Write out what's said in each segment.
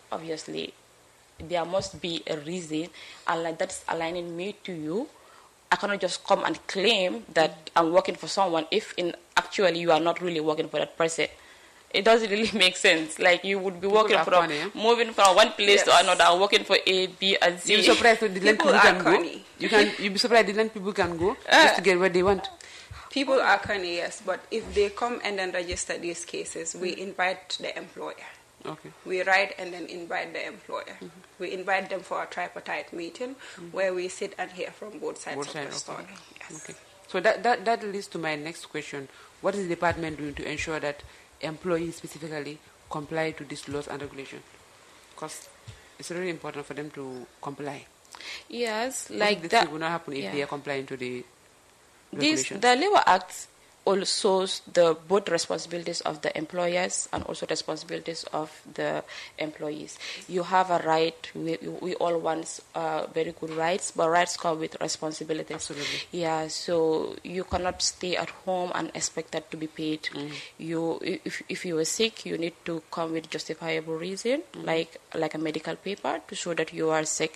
obviously there must be a reason, and like that's aligning me to you. I cannot just come and claim that I'm working for someone if in actually you are not really working for that person. It doesn't really make sense. Like you would be working from moving from one place to another, working for A, B, and C. You'll be surprised that people can go. You'll be surprised that people can go just to get what they want. People are cunning, yes, but if they come and then register these cases, we invite the employer. Okay. We write and then invite the employer. We invite them for a tripartite meeting where we sit and hear from both sides of the story. Yes. Okay. So that leads to my next question. What is the department doing to ensure that employees specifically comply to these laws and regulations? Because it's really important for them to comply. Yes, like that will not happen if they are complying to the regulations. The Labour Act also the both responsibilities of the employers and also responsibilities of the employees. You have a right. We all want very good rights, but rights come with responsibilities. Absolutely. Yeah. So you cannot stay at home and expect that to be paid. If you are sick, you need to come with justifiable reason, like a medical paper to show that you are sick.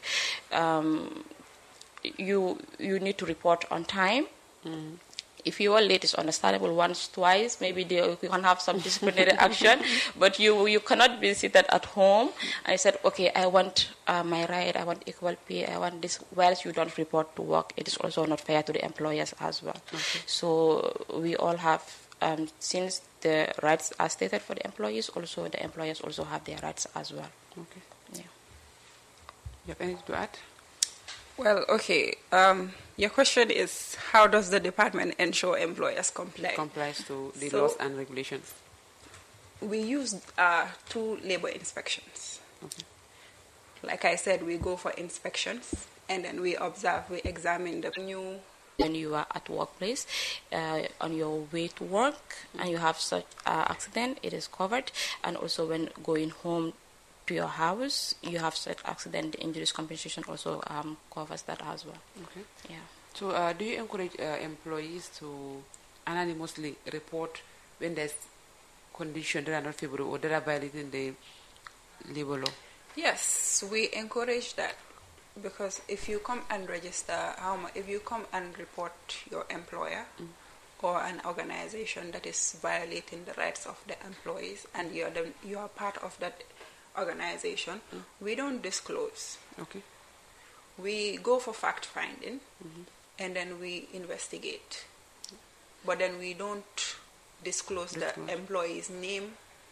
You need to report on time. If you are late, it's understandable. Once, twice, maybe you can have some disciplinary action, but you cannot be seated at home and said, okay, I want my right, I want equal pay, I want this, whilst you don't report to work. It is also not fair to the employers as well. Okay. So we all have, since the rights are stated for the employees, also the employers also have their rights as well. Okay. Yeah. You have anything to add? Well, okay. Your question is, how does the department ensure employers complies to the laws and regulations? We use 2 labor inspections. Okay. Like I said, we go for inspections and then we observe, we examine the new. When you are at workplace, on your way to work, and you have such accident, it is covered. And also when going home to your house, you have such accident, the injuries compensation also covers that as well. Okay. Yeah. So do you encourage employees to anonymously report when there's conditions that are not favorable or that are violating the labor law? Yes, we encourage that, because if you come and register, if you come and report your employer or an organization that is violating the rights of the employees, and you are part of that organization, we don't disclose. Okay. We go for fact finding and then we investigate. But then we don't disclose the employee's name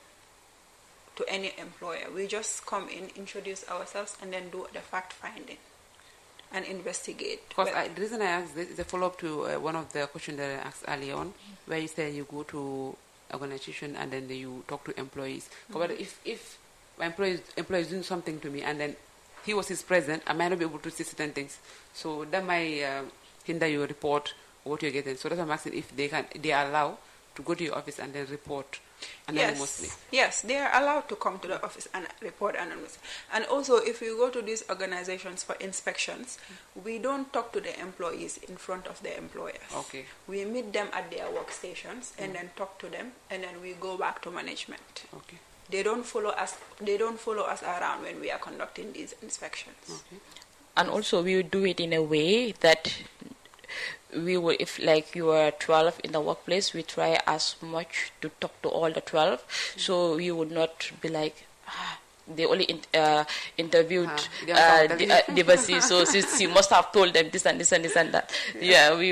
to any employer. We just come in, introduce ourselves, and then do the fact finding and investigate. Because the reason I asked this is a follow-up to one of the questions that I asked earlier on, where you said you go to organization and then you talk to employees. But if my employee is doing something to me and then he was his present, I might not be able to see certain things. So that might hinder your report or what you're getting. So that's why I'm asking if they are allowed to go to your office and then report anonymously. Yes, they are allowed to come to the office and report anonymously. And also, if you go to these organizations for inspections, we don't talk to the employees in front of the employers. Okay. We meet them at their workstations and then talk to them, and then we go back to management. Okay. They don't follow us. They don't follow us around when we are conducting these inspections. Okay. And also, we would do it in a way that we will, if like you are 12 in the workplace, we try as much to talk to all the 12. So you would not be like, they only interviewed Devasi, so she must have told them this and this and this and that. Yeah, we